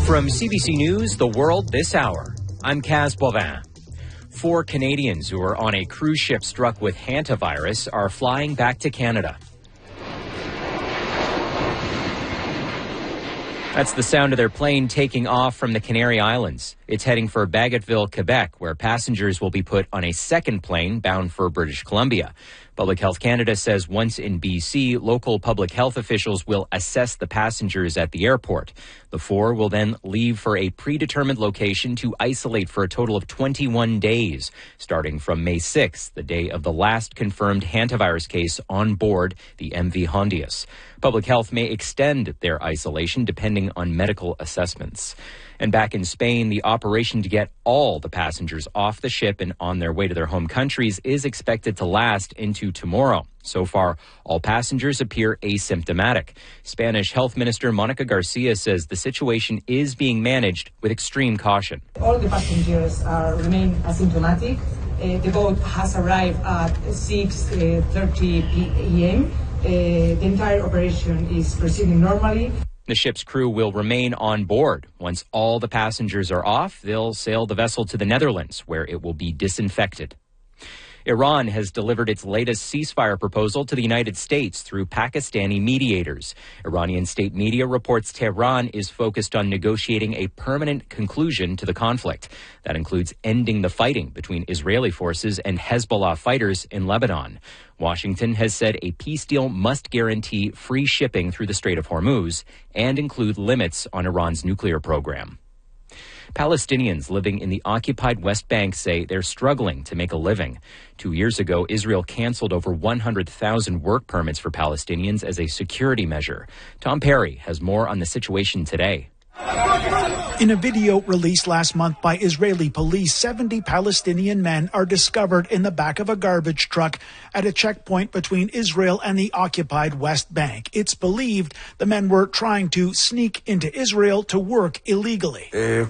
From CBC News, The World This Hour, I'm Kaz Bovin. 4 Canadians who are on a cruise ship struck with hantavirus are flying back to Canada. That's the sound of their plane taking off from the Canary Islands. It's heading for Bagotville, Quebec, where passengers will be put on a second plane bound for British Columbia. Public Health Canada says once in BC, local public health officials will assess the passengers at the airport. The 4 will then leave for a predetermined location to isolate for a total of 21 days, starting from May 6th, the day of the last confirmed hantavirus case on board the MV Hondius. Public Health may extend their isolation depending on medical assessments. And back in Spain, the operation to get all the passengers off the ship and on their way to their home countries is expected to last into tomorrow. So far, all passengers appear asymptomatic. Spanish Health Minister Monica Garcia says the situation is being managed with extreme caution. All the passengers remain asymptomatic. The boat has arrived at 6:30 p.m. The entire operation is proceeding normally. The ship's crew will remain on board. Once all the passengers are off, they'll sail the vessel to the Netherlands, where it will be disinfected. Iran has delivered its latest ceasefire proposal to the United States through Pakistani mediators. Iranian state media reports Tehran is focused on negotiating a permanent conclusion to the conflict. That includes ending the fighting between Israeli forces and Hezbollah fighters in Lebanon. Washington has said a peace deal must guarantee free shipping through the Strait of Hormuz and include limits on Iran's nuclear program. Palestinians living in the occupied West Bank say they're struggling to make a living. 2 years ago, Israel canceled over 100,000 work permits for Palestinians as a security measure. Tom Perry has more on the situation today. In a video released last month by Israeli police, 70 Palestinian men are discovered in the back of a garbage truck at a checkpoint between Israel and the occupied West Bank. It's believed the men were trying to sneak into Israel to work illegally.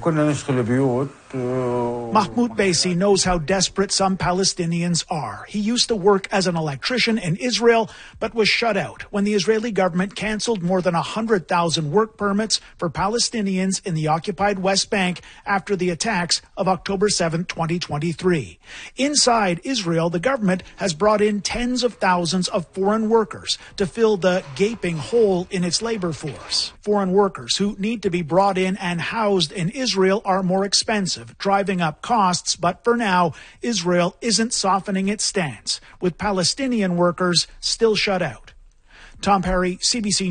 Mahmoud Baisi knows how desperate some Palestinians are. He used to work as an electrician in Israel, but was shut out when the Israeli government canceled more than 100,000 work permits for Palestinians in the occupied West Bank after the attacks of October 7, 2023. Inside Israel, the government has brought in tens of thousands of foreign workers to fill the gaping hole in its labor force. Foreign workers who need to be brought in and housed in Israel are more expensive, driving up costs, but for now, Israel isn't softening its stance, with Palestinian workers still shut out. Tom Perry, CBC